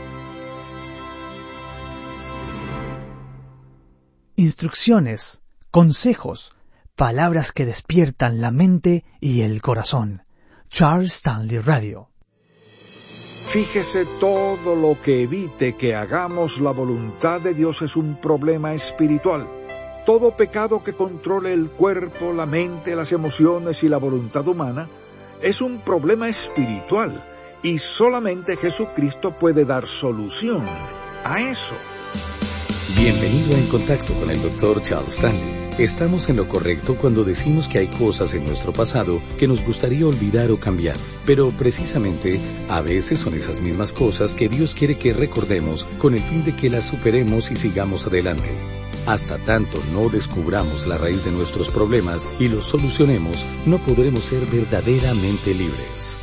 G: Instrucciones, consejos, palabras que despiertan la mente y el corazón. Charles Stanley Radio.
A: Fíjese, todo lo que evite que hagamos la voluntad de Dios es un problema espiritual. Todo pecado que controle el cuerpo, la mente, las emociones y la voluntad humana es un problema espiritual, y solamente Jesucristo puede dar solución a eso.
E: Bienvenido a En Contacto con el doctor Charles Stanley. Estamos en lo correcto cuando decimos que hay cosas en nuestro pasado que nos gustaría olvidar o cambiar, pero precisamente a veces son esas mismas cosas que Dios quiere que recordemos con el fin de que las superemos y sigamos adelante. Hasta tanto no descubramos la raíz de nuestros problemas y los solucionemos, no podremos ser verdaderamente libres.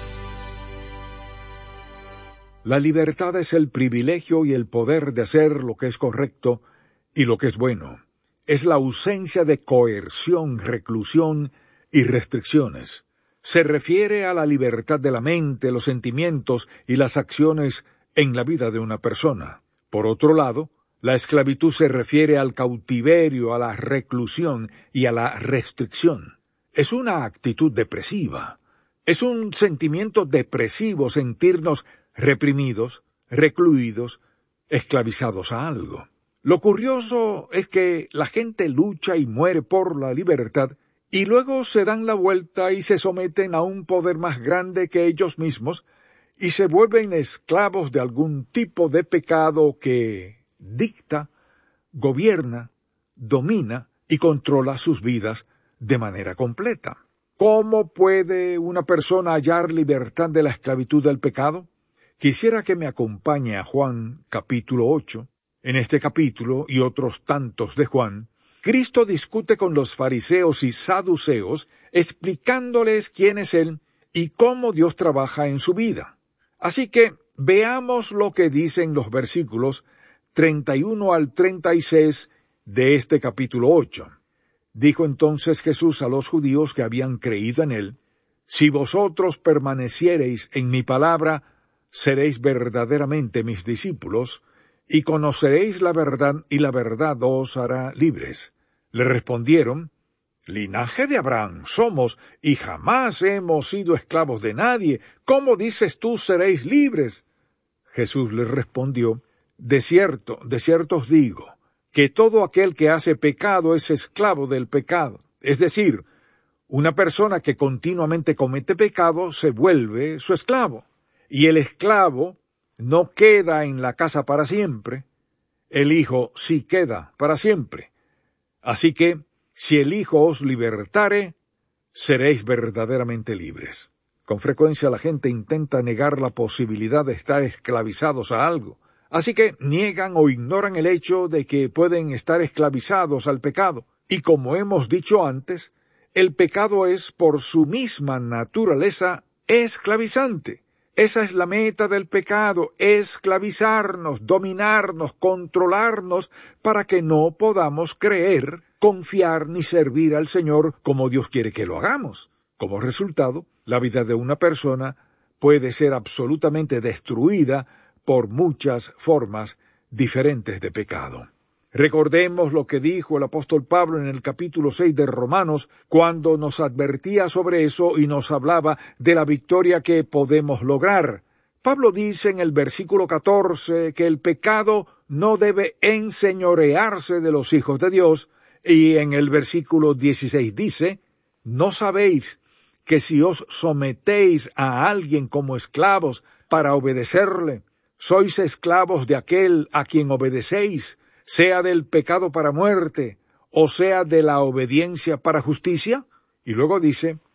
A: La libertad es el privilegio y el poder de hacer lo que es correcto y lo que es bueno. Es la ausencia de coerción, reclusión y restricciones. Se refiere a la libertad de la mente, los sentimientos y las acciones en la vida de una persona. Por otro lado, la esclavitud se refiere al cautiverio, a la reclusión y a la restricción. Es una actitud depresiva. Es un sentimiento depresivo sentirnos reprimidos, recluidos, esclavizados a algo. Lo curioso es que la gente lucha y muere por la libertad y luego se dan la vuelta y se someten a un poder más grande que ellos mismos y se vuelven esclavos de algún tipo de pecado que dicta, gobierna, domina y controla sus vidas de manera completa. ¿Cómo puede una persona hallar libertad de la esclavitud del pecado? Quisiera que me acompañe a Juan capítulo ocho. En este capítulo y otros tantos de Juan, Cristo discute con los fariseos y saduceos, explicándoles quién es Él y cómo Dios trabaja en su vida. Así que veamos lo que dicen los versículos treinta y uno al treinta y seis de este capítulo ocho. Dijo entonces Jesús a los judíos que habían creído en Él: Si vosotros permaneciereis en mi palabra, seréis verdaderamente mis discípulos, y conoceréis la verdad, y la verdad os hará libres. Le respondieron: Linaje de Abraham somos, y jamás hemos sido esclavos de nadie. ¿Cómo dices tú seréis libres? Jesús les respondió: De cierto, de cierto os digo, que todo aquel que hace pecado es esclavo del pecado. Es decir, una persona que continuamente comete pecado se vuelve su esclavo. Y el esclavo no queda en la casa para siempre, el Hijo sí queda para siempre. Así que, si el Hijo os libertare, seréis verdaderamente libres. Con frecuencia la gente intenta negar la posibilidad de estar esclavizados a algo, así que niegan o ignoran el hecho de que pueden estar esclavizados al pecado. Y como hemos dicho antes, el pecado es por su misma naturaleza esclavizante. Esa es la meta del pecado, esclavizarnos, dominarnos, controlarnos, para que no podamos creer, confiar ni servir al Señor como Dios quiere que lo hagamos. Como resultado, la vida de una persona puede ser absolutamente destruida por muchas formas diferentes de pecado. Recordemos lo que dijo el apóstol Pablo en el capítulo seis de Romanos, cuando nos advertía sobre eso y nos hablaba de la victoria que podemos lograr. Pablo dice en el versículo catorce que el pecado no debe enseñorearse de los hijos de Dios, y en el versículo dieciséis dice: ¿No sabéis que si os sometéis a alguien como esclavos para obedecerle, sois esclavos de aquel a quien obedecéis, sea del pecado para muerte, o sea de la obediencia para justicia? Y luego dice: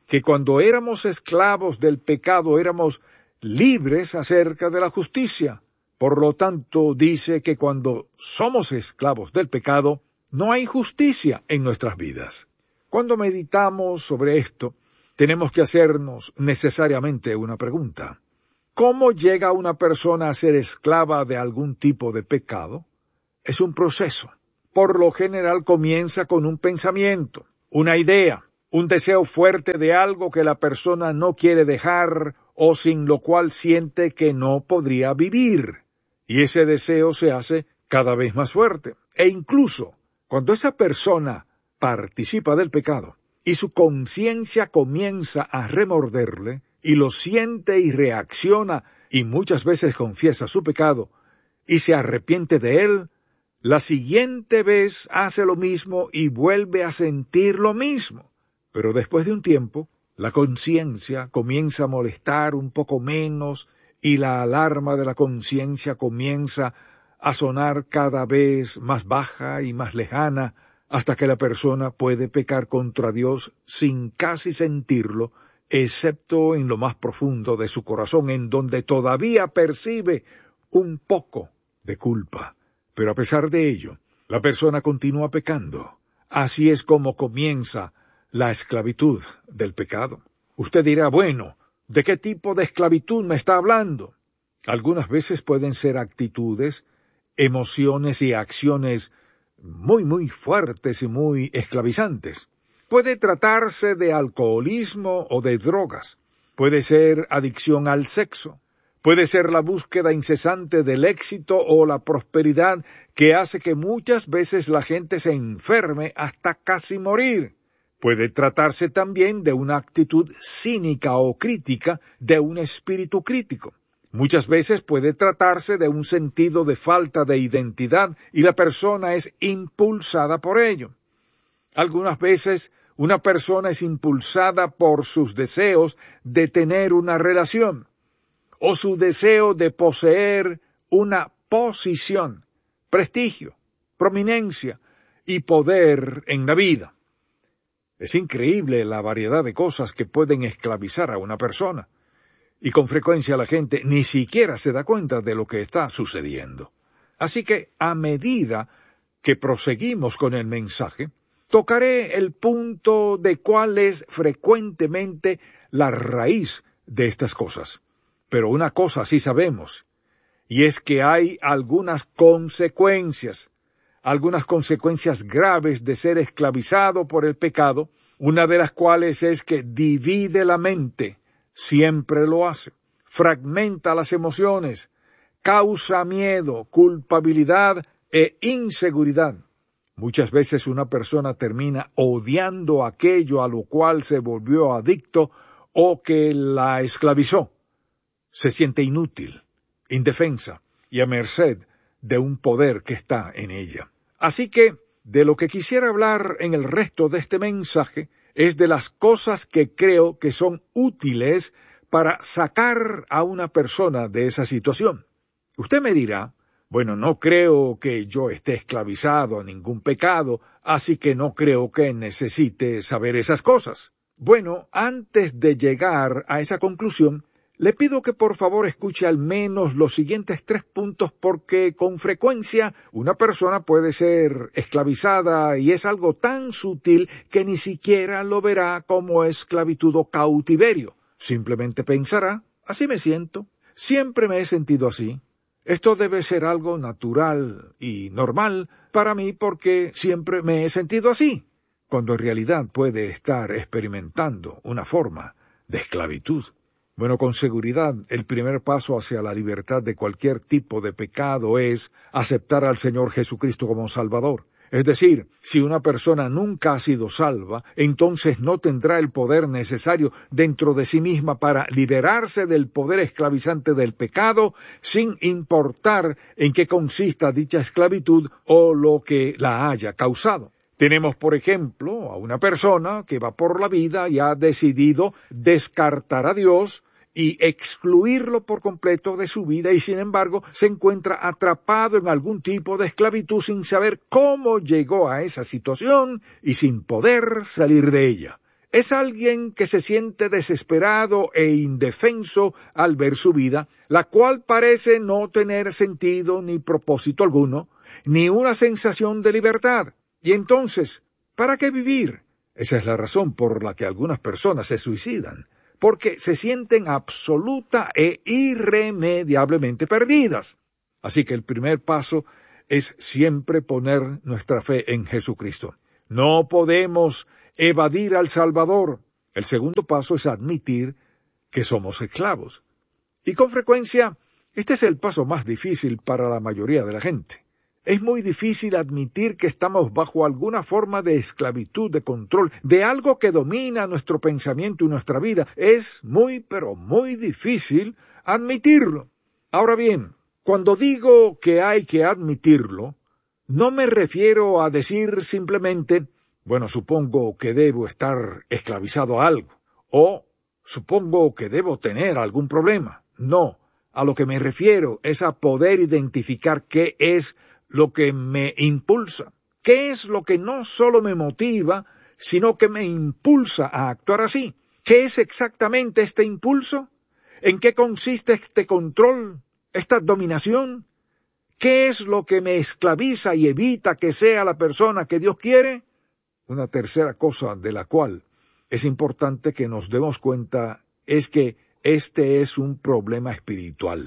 A: que cuando éramos esclavos del pecado éramos libres acerca de la justicia. Por lo tanto, dice que cuando somos esclavos del pecado, no hay justicia en nuestras vidas. Cuando meditamos sobre esto, tenemos que hacernos necesariamente una pregunta. ¿Cómo llega una persona a ser esclava de algún tipo de pecado? Es un proceso. Por lo general comienza con un pensamiento, una idea, un deseo fuerte de algo que la persona no quiere dejar o sin lo cual siente que no podría vivir. Y ese deseo se hace cada vez más fuerte. E incluso, cuando esa persona participa del pecado y su conciencia comienza a remorderle y lo siente y reacciona y muchas veces confiesa su pecado y se arrepiente de él, la siguiente vez hace lo mismo y vuelve a sentir lo mismo. Pero después de un tiempo, la conciencia comienza a molestar un poco menos y la alarma de la conciencia comienza a sonar cada vez más baja y más lejana hasta que la persona puede pecar contra Dios sin casi sentirlo, excepto en lo más profundo de su corazón, en donde todavía percibe un poco de culpa. Pero a pesar de ello, la persona continúa pecando. Así es como comienza la esclavitud del pecado. Usted dirá, bueno, ¿de qué tipo de esclavitud me está hablando? Algunas veces pueden ser actitudes, emociones y acciones muy, muy fuertes y muy esclavizantes. Puede tratarse de alcoholismo o de drogas. Puede ser adicción al sexo. Puede ser la búsqueda incesante del éxito o la prosperidad que hace que muchas veces la gente se enferme hasta casi morir. Puede tratarse también de una actitud cínica o crítica, de un espíritu crítico. Muchas veces puede tratarse de un sentido de falta de identidad y la persona es impulsada por ello. Algunas veces una persona es impulsada por sus deseos de tener una relación, o su deseo de poseer una posición, prestigio, prominencia y poder en la vida. Es increíble la variedad de cosas que pueden esclavizar a una persona, y con frecuencia la gente ni siquiera se da cuenta de lo que está sucediendo. Así que, a medida que proseguimos con el mensaje, tocaré el punto de cuál es frecuentemente la raíz de estas cosas. Pero una cosa sí sabemos, y es que hay algunas consecuencias, algunas consecuencias graves de ser esclavizado por el pecado, una de las cuales es que divide la mente, siempre lo hace, fragmenta las emociones, causa miedo, culpabilidad e inseguridad. Muchas veces una persona termina odiando aquello a lo cual se volvió adicto o que la esclavizó. Se siente inútil, indefensa y a merced de un poder que está en ella. Así que, de lo que quisiera hablar en el resto de este mensaje es de las cosas que creo que son útiles para sacar a una persona de esa situación. Usted me dirá, bueno, no creo que yo esté esclavizado a ningún pecado, así que no creo que necesite saber esas cosas. Bueno, antes de llegar a esa conclusión, le pido que por favor escuche al menos los siguientes tres puntos porque con frecuencia una persona puede ser esclavizada y es algo tan sutil que ni siquiera lo verá como esclavitud o cautiverio. Simplemente pensará, así me siento, siempre me he sentido así. Esto debe ser algo natural y normal para mí porque siempre me he sentido así, cuando en realidad puede estar experimentando una forma de esclavitud. Bueno, con seguridad, el primer paso hacia la libertad de cualquier tipo de pecado es aceptar al Señor Jesucristo como Salvador. Es decir, si una persona nunca ha sido salva, entonces no tendrá el poder necesario dentro de sí misma para liberarse del poder esclavizante del pecado, sin importar en qué consista dicha esclavitud o lo que la haya causado. Tenemos, por ejemplo, a una persona que va por la vida y ha decidido descartar a Dios y excluirlo por completo de su vida y sin embargo se encuentra atrapado en algún tipo de esclavitud sin saber cómo llegó a esa situación y sin poder salir de ella. Es alguien que se siente desesperado e indefenso al ver su vida, la cual parece no tener sentido ni propósito alguno, ni una sensación de libertad. Y entonces, ¿para qué vivir? Esa es la razón por la que algunas personas se suicidan, porque se sienten absoluta e irremediablemente perdidas. Así que el primer paso es siempre poner nuestra fe en Jesucristo. No podemos evadir al Salvador. El segundo paso es admitir que somos esclavos. Y con frecuencia, este es el paso más difícil para la mayoría de la gente. Es muy difícil admitir que estamos bajo alguna forma de esclavitud, de control, de algo que domina nuestro pensamiento y nuestra vida. Es muy, pero muy difícil admitirlo. Ahora bien, cuando digo que hay que admitirlo, no me refiero a decir simplemente, bueno, supongo que debo estar esclavizado a algo, o supongo que debo tener algún problema. No, a lo que me refiero es a poder identificar qué es lo que me impulsa, qué es lo que no solo me motiva, sino que me impulsa a actuar así. ¿Qué es exactamente este impulso? ¿En qué consiste este control, esta dominación? ¿Qué es lo que me esclaviza y evita que sea la persona que Dios quiere? Una tercera cosa de la cual es importante que nos demos cuenta es que este es un problema espiritual.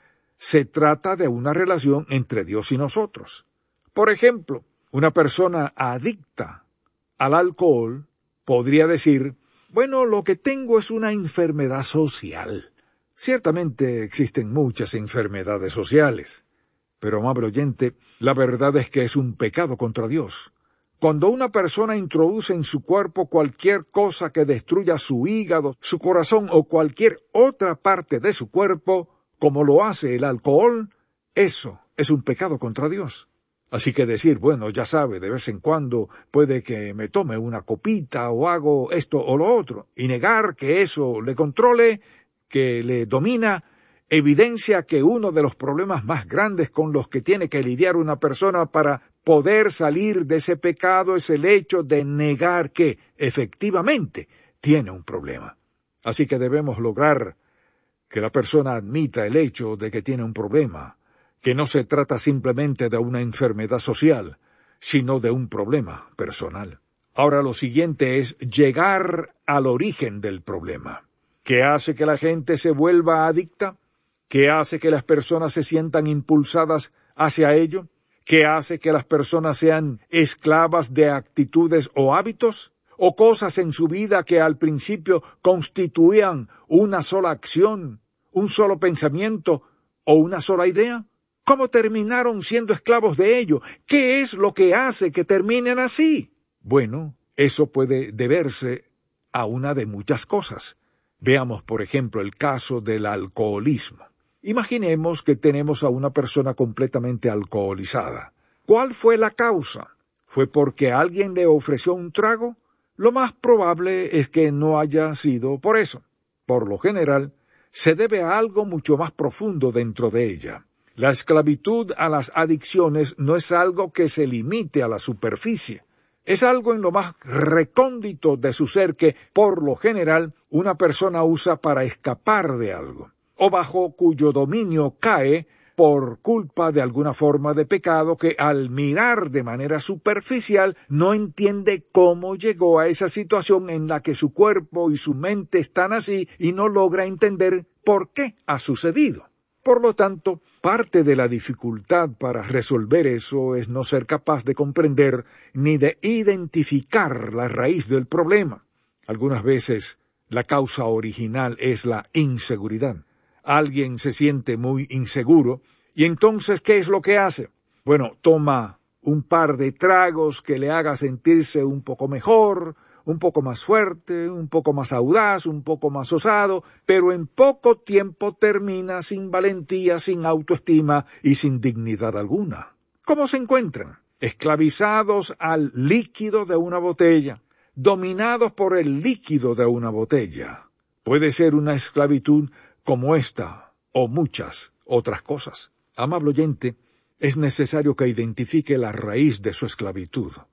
A: Se trata de una relación entre Dios y nosotros. Por ejemplo, una persona adicta al alcohol podría decir, bueno, lo que tengo es una enfermedad social. Ciertamente existen muchas enfermedades sociales, pero, amable oyente, la verdad es que es un pecado contra Dios. Cuando una persona introduce en su cuerpo cualquier cosa que destruya su hígado, su corazón o cualquier otra parte de su cuerpo, como lo hace el alcohol, eso es un pecado contra Dios. Así que decir, bueno, ya sabe, de vez en cuando puede que me tome una copita o hago esto o lo otro, y negar que eso le controle, que le domina, evidencia que uno de los problemas más grandes con los que tiene que lidiar una persona para poder salir de ese pecado es el hecho de negar que, efectivamente, tiene un problema. Así que debemos lograr que la persona admita el hecho de que tiene un problema, que no se trata simplemente de una enfermedad social, sino de un problema personal. Ahora lo siguiente es llegar al origen del problema. ¿Qué hace que la gente se vuelva adicta? ¿Qué hace que las personas se sientan impulsadas hacia ello? ¿Qué hace que las personas sean esclavas de actitudes o hábitos? ¿O cosas en su vida que al principio constituían una sola acción, un solo pensamiento o una sola idea? ¿Cómo terminaron siendo esclavos de ello? ¿Qué es lo que hace que terminen así? Bueno, eso puede deberse a una de muchas cosas. Veamos, por ejemplo, el caso del alcoholismo. Imaginemos que tenemos a una persona completamente alcoholizada. ¿Cuál fue la causa? ¿Fue porque alguien le ofreció un trago? Lo más probable es que no haya sido por eso. Por lo general, se debe a algo mucho más profundo dentro de ella. La esclavitud a las adicciones no es algo que se limite a la superficie. Es algo en lo más recóndito de su ser que, por lo general, una persona usa para escapar de algo, o bajo cuyo dominio cae por culpa de alguna forma de pecado que al mirar de manera superficial no entiende cómo llegó a esa situación en la que su cuerpo y su mente están así y no logra entender por qué ha sucedido. Por lo tanto, parte de la dificultad para resolver eso es no ser capaz de comprender ni de identificar la raíz del problema. Algunas veces la causa original es la inseguridad. Alguien se siente muy inseguro, y entonces, ¿qué es lo que hace? Bueno, toma un par de tragos que le haga sentirse un poco mejor, un poco más fuerte, un poco más audaz, un poco más osado, pero en poco tiempo termina sin valentía, sin autoestima y sin dignidad alguna. ¿Cómo se encuentran? Esclavizados al líquido de una botella, dominados por el líquido de una botella. Puede ser una esclavitud como esta, o muchas otras cosas. Amable oyente, es necesario que identifique la raíz de su esclavitud.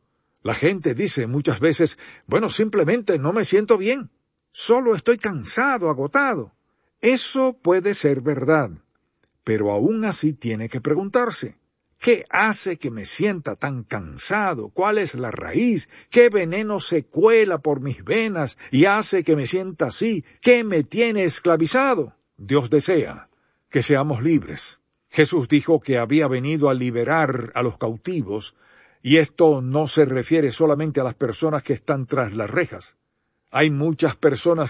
A: La gente dice muchas veces, bueno, simplemente no me siento bien, solo estoy cansado, agotado. Eso puede ser verdad, pero aún así tiene que preguntarse, ¿qué hace que me sienta tan cansado? ¿Cuál es la raíz? ¿Qué veneno se cuela por mis venas y hace que me sienta así? ¿Qué me tiene esclavizado? Dios desea que seamos libres. Jesús dijo que había venido a liberar a los cautivos, y esto no se refiere solamente a las personas que están tras las rejas. Hay muchas personas